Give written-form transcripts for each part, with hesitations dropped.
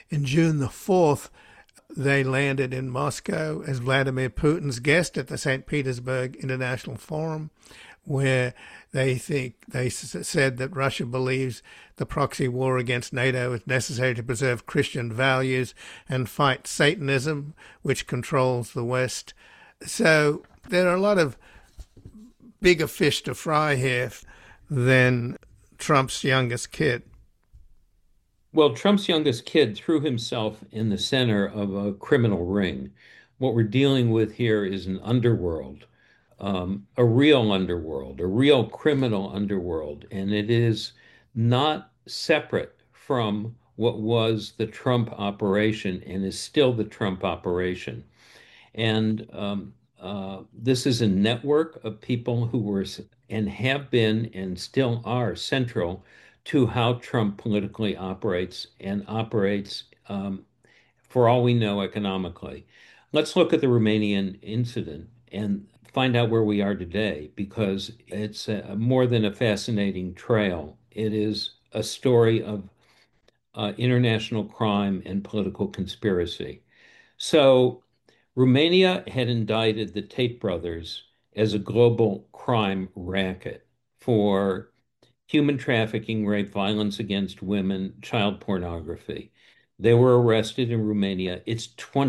In June the 4th, they landed in Moscow as Vladimir Putin's guest at the St. Petersburg International Forum, where they said that Russia believes the proxy war against NATO is necessary to preserve Christian values and fight Satanism, which controls the West. So there are a lot of bigger fish to fry here than Trump's youngest kid. Well, Trump's youngest kid threw himself in the center of a criminal ring. What we're dealing with here is an underworld, a real underworld, a real criminal underworld, and it is not separate from what was the Trump operation and is still the Trump operation. And this is a network of people who were and have been and still are central to how Trump politically operates and operates, for all we know, economically. Let's look at the Romanian incident and find out where we are today because it's more than a fascinating trail. It is a story of international crime and political conspiracy. So, Romania had indicted the Tate brothers as a global crime racket for human trafficking, rape, violence against women, child pornography. They were arrested in Romania. It's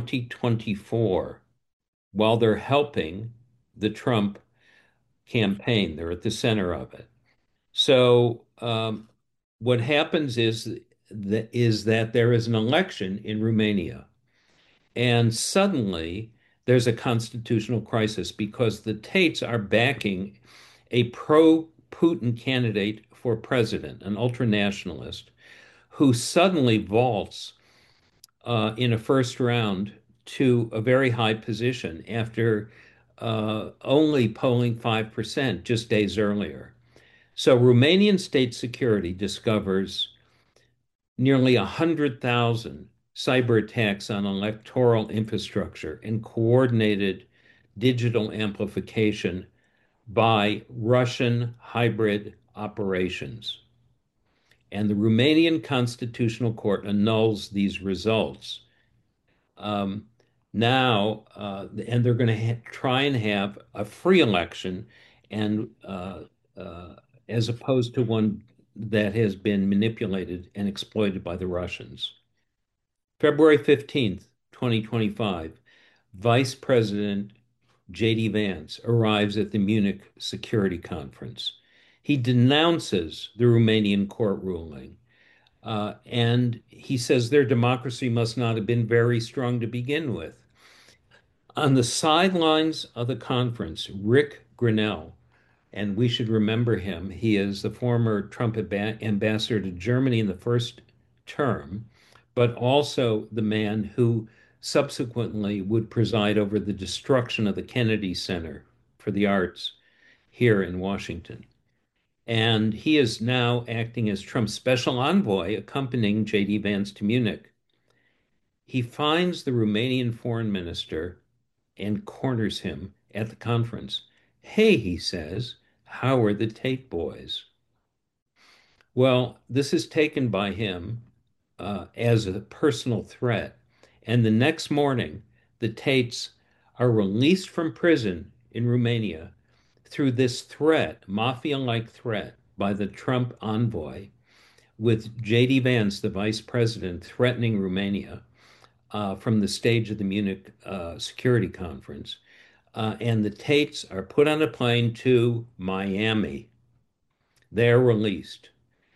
2024 while they're helping the Trump campaign. They're at the center of it. So what happens is that there is an election in Romania. And suddenly there's a constitutional crisis because the Tates are backing a pro-Putin candidate for president, an ultranationalist, who suddenly vaults in a first round to a very high position after only polling 5% just days earlier. So Romanian state security discovers nearly 100,000 cyber attacks on electoral infrastructure and coordinated digital amplification by Russian hybrid operations. And the Romanian Constitutional Court annuls these results. Um, and they're going to try and have a free election, and as opposed to one that has been manipulated and exploited by the Russians. February 15th, 2025, Vice President J.D. Vance arrives at the Munich Security Conference. He denounces the Romanian court ruling, and he says their democracy must not have been very strong to begin with. On the sidelines of the conference, Rick Grenell, and we should remember him, he is the former Trump ambassador to Germany in the first term, but also the man who subsequently would preside over the destruction of the Kennedy Center for the Arts here in Washington. And he is now acting as Trump's special envoy, accompanying J.D. Vance to Munich. He finds the Romanian foreign minister and corners him at the conference. Hey, he says, how are the Tate boys? Well, this is taken by him as a personal threat. And the next morning, the Tates are released from prison in Romania through this threat, mafia-like threat by the Trump envoy, with J.D. Vance, the vice president, threatening Romania from the stage of the Munich Security Conference. And the Tates are put on a plane to Miami. They're released.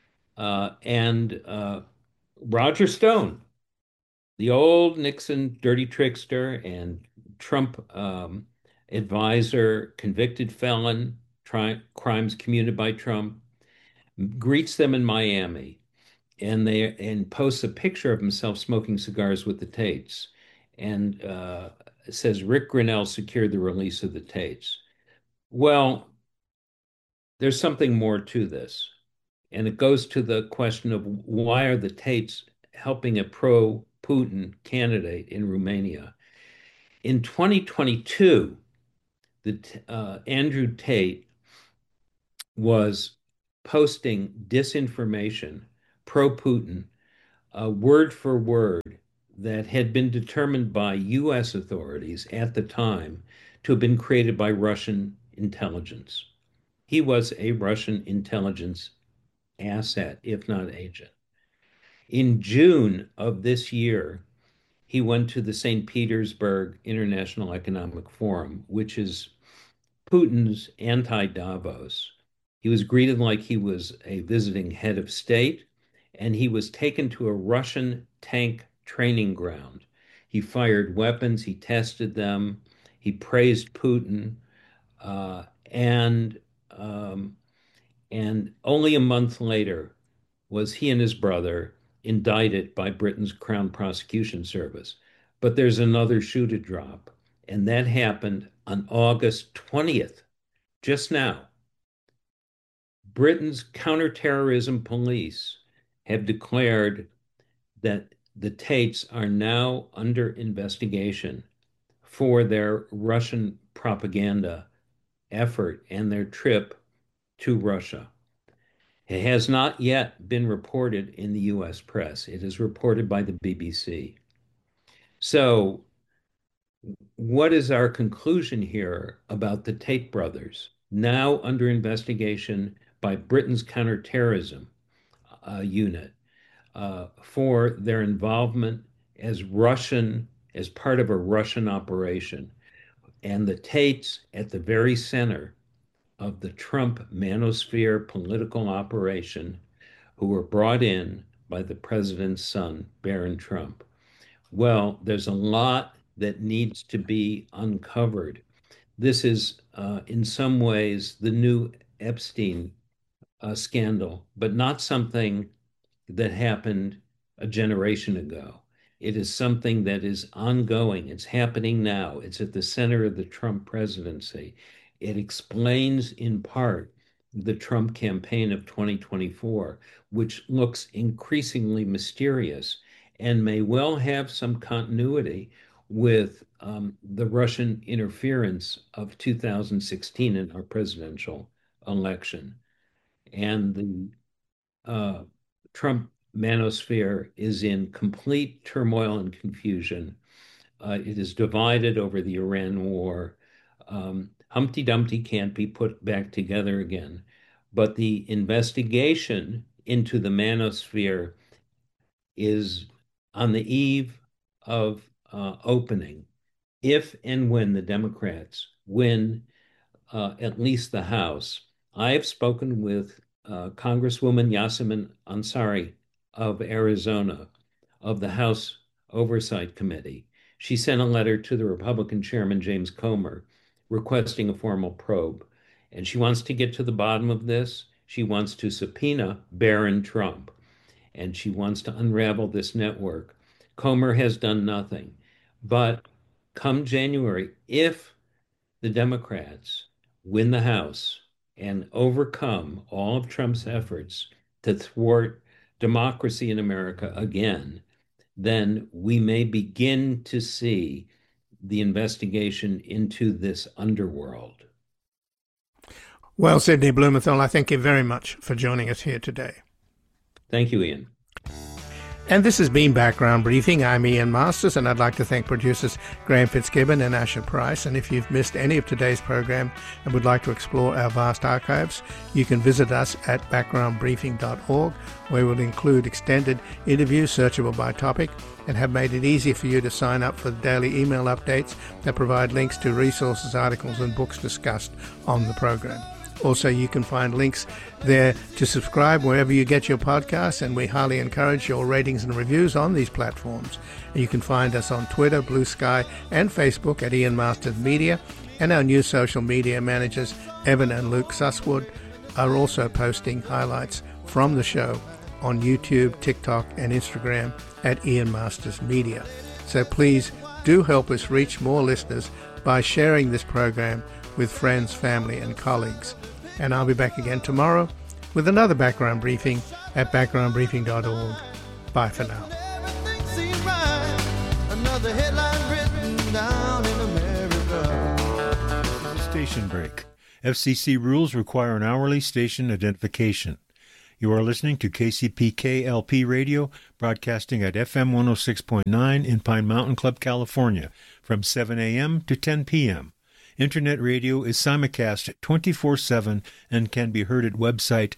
And Roger Stone, the old Nixon dirty trickster and Trump advisor, convicted felon, crimes committed by Trump, greets them in Miami and posts a picture of himself smoking cigars with the Tates and says Rick Grenell secured the release of the Tates. Well, there's something more to this. And it goes to the question of why are the Tates helping a pro-Putin candidate in Romania? In 2022, Andrew Tate was posting disinformation pro-Putin word for word, that had been determined by U.S. authorities at the time to have been created by Russian intelligence. He was a Russian intelligence asset, if not agent. In June of this year, he went to the St. Petersburg International Economic Forum, which is Putin's anti-Davos. He was greeted like he was a visiting head of state, and he was taken to a Russian tank training ground. He fired weapons, he tested them, he praised Putin, uh, and um, and only a month later was he and his brother indicted by Britain's Crown Prosecution Service. But there's another shoe to drop, and that happened on August 20th, just now. Britain's counterterrorism police have declared that the Tates are now under investigation for their Russian propaganda effort and their trip to Russia. It has not yet been reported in the US press. It is reported by the BBC. So, what is our conclusion here about the Tate brothers, now under investigation by Britain's counterterrorism unit for their involvement as part of a Russian operation, and the Tates at the very center of the Trump manosphere political operation, who were brought in by the president's son, Barron Trump? Well, there's a lot that needs to be uncovered. This is, in some ways, the new Epstein scandal, but not something that happened a generation ago. It is something that is ongoing. It's happening now. It's at the center of the Trump presidency. It explains, in part, the Trump campaign of 2024, which looks increasingly mysterious and may well have some continuity with the Russian interference of 2016 in our presidential election. And the Trump manosphere is in complete turmoil and confusion. It is divided over the Iran war. Humpty Dumpty can't be put back together again. But the investigation into the manosphere is on the eve of opening, if and when the Democrats win at least the House. I have spoken with Congresswoman Yasemin Ansari of Arizona, of the House Oversight Committee. She sent a letter to the Republican chairman, James Comer, requesting a formal probe. And she wants to get to the bottom of this. She wants to subpoena Barron Trump, and she wants to unravel this network. Comer has done nothing. But come January, if the Democrats win the House and overcome all of Trump's efforts to thwart democracy in America again, then we may begin to see the investigation into this underworld. Well, Sidney Blumenthal, I thank you very much for joining us here today. Thank you, Ian. And this has been Background Briefing. I'm Ian Masters, and I'd like to thank producers Graham Fitzgibbon and Asher Price. And if you've missed any of today's program and would like to explore our vast archives, you can visit us at backgroundbriefing.org, where we'll include extended interviews searchable by topic and have made it easy for you to sign up for the daily email updates that provide links to resources, articles, and books discussed on the program. Also, you can find links there to subscribe wherever you get your podcasts, and we highly encourage your ratings and reviews on these platforms. And you can find us on Twitter, Blue Sky, and Facebook at Ian Masters Media, and our new social media managers, Evan and Luke Susswood, are also posting highlights from the show on YouTube, TikTok, and Instagram at Ian Masters Media. So please do help us reach more listeners by sharing this program with friends, family, and colleagues. And I'll be back again tomorrow with another Background Briefing at backgroundbriefing.org. Bye for now. Another headline written down in America. This is a station break. FCC rules require an hourly station identification. You are listening to KCPK-LP Radio, broadcasting at FM 106.9 in Pine Mountain Club, California, from 7 a.m. to 10 p.m. Internet radio is simulcast 24/7 and can be heard at website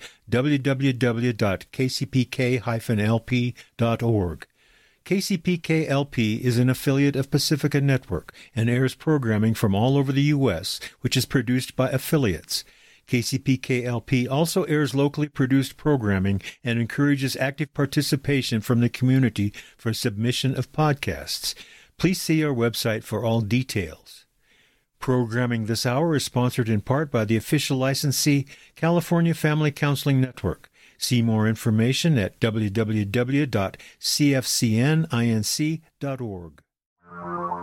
www.kcpk-lp.org. KCPK-LP is an affiliate of Pacifica Network and airs programming from all over the U.S., which is produced by affiliates. KCPK-LP also airs locally produced programming and encourages active participation from the community for submission of podcasts. Please see our website for all details. Programming this hour is sponsored in part by the official licensee, California Family Counseling Network. See more information at www.cfcninc.org.